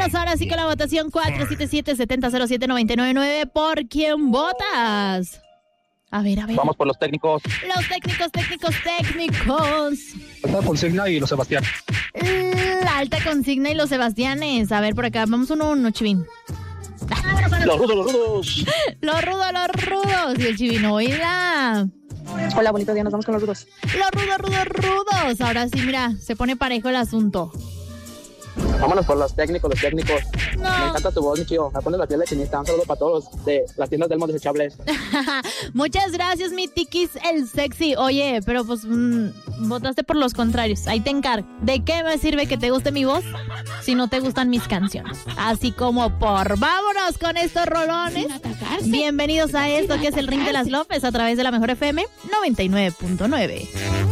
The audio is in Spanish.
Vámonos ahora sí con la votación 477-7007-999. ¿Por quién votas? A ver. Vamos por los técnicos. Los técnicos. Alta Consigna y los Sebastián. La Alta Consigna y los Sebastianes. A ver, por acá, vamos uno, Chivín. Los rudos. Los rudos. Y el Chivino, oíla. Hola, bonito día, nos vamos con los rudos. Los rudos. Ahora sí, mira, se pone parejo el asunto. Vámonos por los técnicos. No. Me encanta tu voz, mi chido. Me pones la piel de chinita. Un saludo para todos los de las tiendas Delmo desechables. Muchas gracias, mi tiquis, el sexy. Oye, pero pues votaste por los contrarios. Ahí te encargo. ¿De qué me sirve que te guste mi voz si no te gustan mis canciones? Así como por vámonos con estos rolones. Bienvenidos a esto que es el Ring de las López a través de la Mejor FM 99.9.